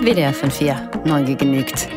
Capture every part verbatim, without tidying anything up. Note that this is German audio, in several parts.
W D R fünf vier, Neugier genügt.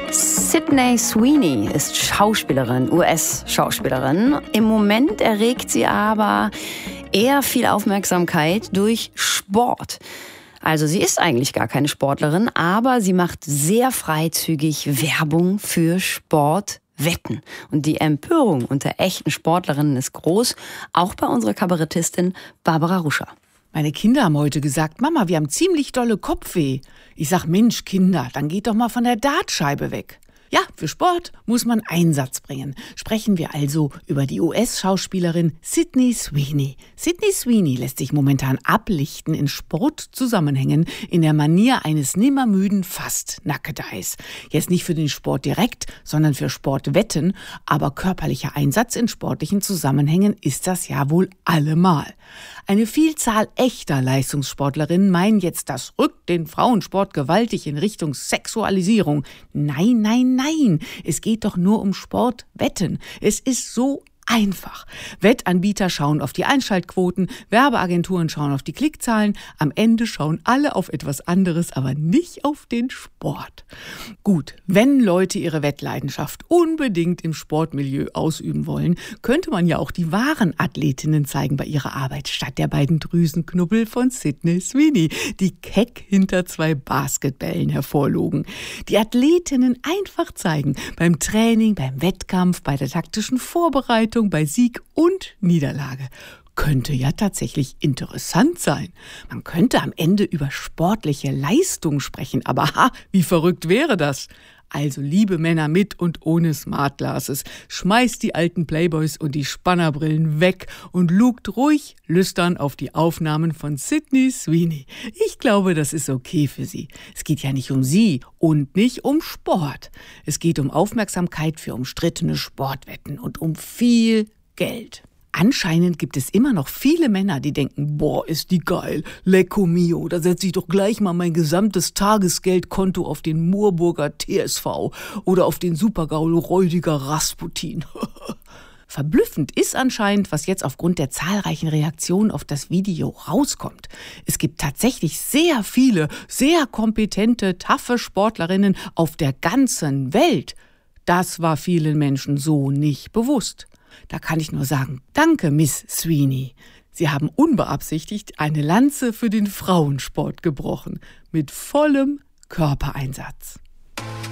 Sydney Sweeney ist Schauspielerin, U S-Schauspielerin. Im Moment erregt sie aber eher viel Aufmerksamkeit durch Sport. Also sie ist eigentlich gar keine Sportlerin, aber sie macht sehr freizügig Werbung für Sportwetten. Und die Empörung unter echten Sportlerinnen ist groß, auch bei unserer Kabarettistin Barbara Ruscher. Meine Kinder haben heute gesagt, Mama, wir haben ziemlich dolle Kopfweh. Ich sag, Mensch, Kinder, dann geht doch mal von der Dartscheibe weg. Ja, für Sport muss man Einsatz bringen. Sprechen wir also über die U S-Schauspielerin Sydney Sweeney. Sydney Sweeney lässt sich momentan ablichten in Sportzusammenhängen in der Manier eines nimmermüden Fast-Nackedeis. Jetzt nicht für den Sport direkt, sondern für Sportwetten, aber körperlicher Einsatz in sportlichen Zusammenhängen ist das ja wohl allemal. Eine Vielzahl echter Leistungssportlerinnen meinen jetzt, das rückt den Frauensport gewaltig in Richtung Sexualisierung. Nein, nein, nein, es geht doch nur um Sportwetten. Es ist so einfach. Wettanbieter schauen auf die Einschaltquoten, Werbeagenturen schauen auf die Klickzahlen, am Ende schauen alle auf etwas anderes, aber nicht auf den Sport. Gut, wenn Leute ihre Wettleidenschaft unbedingt im Sportmilieu ausüben wollen, könnte man ja auch die wahren Athletinnen zeigen bei ihrer Arbeit, statt der beiden Drüsenknubbel von Sydney Sweeney, die keck hinter zwei Basketbällen hervorlugen. Die Athletinnen einfach zeigen, beim Training, beim Wettkampf, bei der taktischen Vorbereitung, bei Sieg und Niederlage. Könnte ja tatsächlich interessant sein. Man könnte am Ende über sportliche Leistung sprechen, aber ha, wie verrückt wäre das? Also, liebe Männer mit und ohne Smart Glasses, schmeißt die alten Playboys und die Spannerbrillen weg und lugt ruhig lüstern auf die Aufnahmen von Sydney Sweeney. Ich glaube, das ist okay für sie. Es geht ja nicht um sie und nicht um Sport. Es geht um Aufmerksamkeit für umstrittene Sportwetten und um viel Geld. Anscheinend gibt es immer noch viele Männer, die denken, boah, ist die geil, lecco mio, da setze ich doch gleich mal mein gesamtes Tagesgeldkonto auf den Moorburger T S V oder auf den Supergaul Räudiger Rasputin. Verblüffend ist anscheinend, was jetzt aufgrund der zahlreichen Reaktionen auf das Video rauskommt. Es gibt tatsächlich sehr viele, sehr kompetente, taffe Sportlerinnen auf der ganzen Welt. Das war vielen Menschen so nicht bewusst. Da kann ich nur sagen, danke, Miss Sweeney. Sie haben unbeabsichtigt eine Lanze für den Frauensport gebrochen, mit vollem Körpereinsatz.